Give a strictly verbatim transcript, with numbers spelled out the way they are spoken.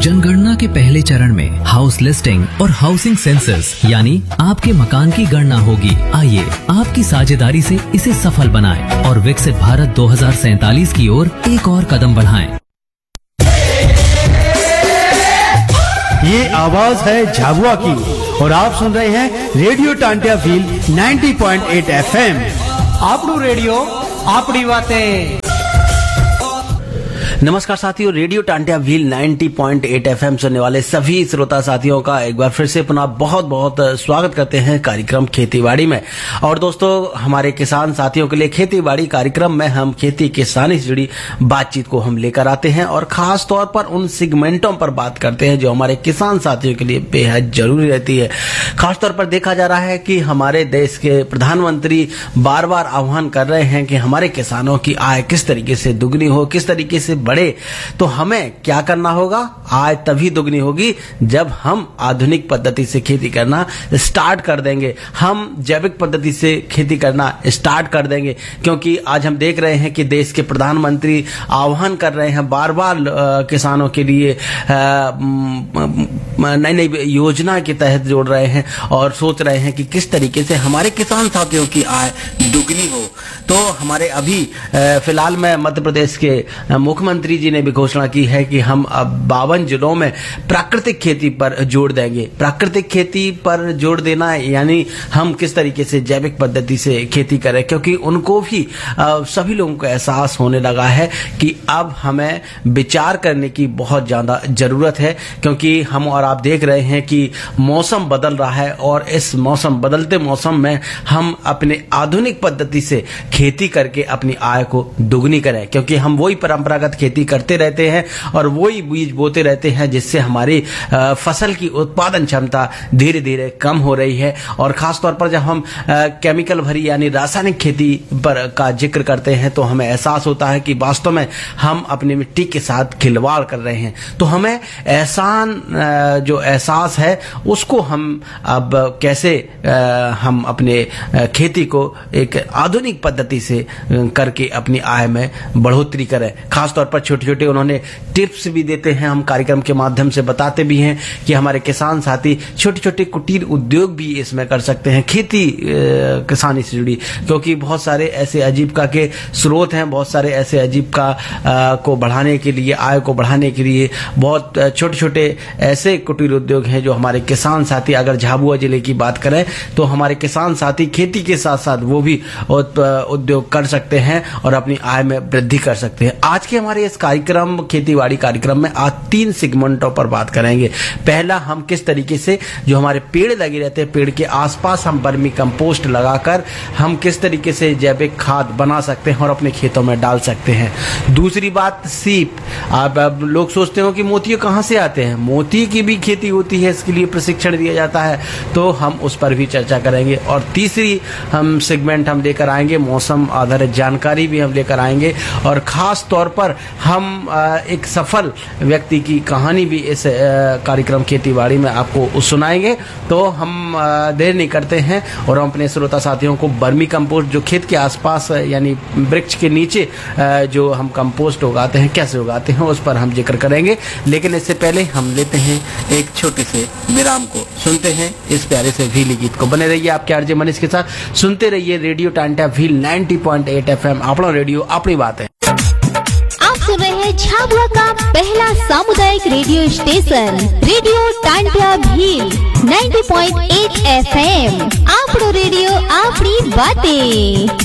जनगणना के पहले चरण में हाउस लिस्टिंग और हाउसिंग सेंसस यानी आपके मकान की गणना होगी। आइए आपकी साझेदारी से इसे सफल बनाएं और विकसित भारत दो हज़ार सैंतालीस की ओर एक और कदम बढ़ाएं। ये आवाज है झाबुआ की और आप सुन रहे हैं रेडियो टांटिया फील नब्बे पॉइंट आठ एफएम। आपनू रेडियो आपनी बातें। नमस्कार साथियों, रेडियो टांटिया व्हील नब्बे पॉइंट आठ एफएम सुनने वाले सभी श्रोता साथियों का एक बार फिर से पुनः बहुत बहुत स्वागत करते हैं कार्यक्रम खेतीबाड़ी में। और दोस्तों, हमारे किसान साथियों के लिए खेतीबाड़ी कार्यक्रम में हम खेती किसानी से जुड़ी बातचीत को हम लेकर आते हैं और खास तौर पर उन सेगमेंटों पर बात करते हैं जो हमारे किसान साथियों के लिए बेहद जरूरी रहती है। खासतौर पर देखा जा रहा है कि हमारे देश के प्रधानमंत्री बार बार आह्वान कर रहे हैं कि हमारे किसानों की आय किस तरीके से दुगनी हो, किस तरीके से बढ़े। तो हमें क्या करना होगा? आय तभी दुगनी होगी जब हम आधुनिक पद्धति से खेती करना स्टार्ट कर देंगे, हम जैविक पद्धति से खेती करना स्टार्ट कर देंगे। क्योंकि आज हम देख रहे हैं कि देश के प्रधानमंत्री आह्वान कर रहे हैं बार बार किसानों के लिए नई नई योजना के तहत जोड़ रहे हैं और सोच रहे हैं कि किस तरीके से हमारे किसान साथियों की आय दुगनी हो। तो हमारे अभी फिलहाल में मध्य प्रदेश के मुख्यमंत्री जी ने भी घोषणा की है कि हम अब बावन जिलों में प्राकृतिक खेती पर जोर देंगे। प्राकृतिक खेती पर जोर देना यानी हम किस तरीके से जैविक पद्धति से खेती करें, क्योंकि उनको भी आ, सभी लोगों को एहसास होने लगा है कि अब हमें विचार करने की बहुत ज्यादा जरूरत है। क्योंकि हम और आप देख रहे हैं कि मौसम बदल रहा है और इस मौसम बदलते मौसम में हम अपने आधुनिक पद्धति से खेती करके अपनी आय को दुगनी करें। क्योंकि हम वही परंपरागत खेती करते रहते हैं और वही बीज बोते रहते हैं जिससे हमारी फसल की उत्पादन क्षमता धीरे धीरे कम हो रही है। और खास तौर पर जब हम केमिकल भरी यानी रासायनिक खेती पर का जिक्र करते हैं तो हमें एहसास होता है कि वास्तव में हम अपनी मिट्टी के साथ खिलवाड़ कर रहे हैं। तो हमें एहसान जो एहसास है उसको हम अब कैसे हम अपने खेती को एक आधुनिक पद्धति से करके अपनी आय में बढ़ोतरी करें। खासतौर पर छोटे छोटे उन्होंने टिप्स भी देते हैं, हम कार्यक्रम के माध्यम से बताते भी हैं कि हमारे किसान साथी छोटे छोटे कुटीर उद्योग भी इसमें कर सकते हैं खेती किसानी से जुड़ी। क्योंकि बहुत सारे ऐसे आजीविका के स्रोत हैं, बहुत सारे ऐसे आजीविका को बढ़ाने के लिए, आय को बढ़ाने के लिए बहुत छोटे छोटे ऐसे कुटीर उद्योग हैं जो हमारे किसान साथी, अगर झाबुआ जिले की बात करें तो हमारे किसान साथी खेती के साथ साथ वो भी उद्योग कर सकते हैं और अपनी आय में वृद्धि कर सकते हैं। आज के हमारे इस कार्यक्रम खेतीबाड़ी कार्यक्रम में आज तीन सेगमेंटों पर बात करेंगे। पहला, हम किस तरीके से जो हमारे पेड़ लगे रहते हैं, पेड़ के आसपास हम वर्मी कंपोस्ट लगाकर हम किस तरीके से जैविक खाद बना सकते हैं और अपने खेतों में डाल सकते हैं। दूसरी बात, सीप। अब अब लोग सोचते हो कि मोती कहां से आते हैं, मोती की भी खेती होती है, इसके लिए प्रशिक्षण दिया जाता है, तो हम उस पर भी चर्चा करेंगे। और तीसरी हम सेगमेंट हम लेकर आएंगे मौसम आधारित जानकारी भी हम लेकर आएंगे और खास तौर पर हम एक सफल व्यक्ति की कहानी भी इस कार्यक्रम खेतीबाड़ी में आपको सुनाएंगे। तो हम देर नहीं करते हैं और हम अपने श्रोता साथियों को वर्मी कंपोस्ट जो खेत के आसपास यानी वृक्ष के नीचे जो हम कंपोस्ट उगाते हैं, कैसे उगाते हैं, उस पर हम जिक्र करेंगे। लेकिन इससे पहले हम लेते हैं एक छोटे से विराम को, सुनते हैं इस प्यारे से भीली गीत को। बने रहिए आपके आरजे मनीष के साथ, सुनते रहिए रेडियो टांटिया व्हील नब्बे पॉइंट आठ एफएम। अपना रेडियो अपनी बात है। आप सुन रहे हैं झाबुआ का पहला सामुदायिक radio station radio Tantia wheel नब्बे पॉइंट आठ एफएम। आपनो रेडियो अपनी बातें।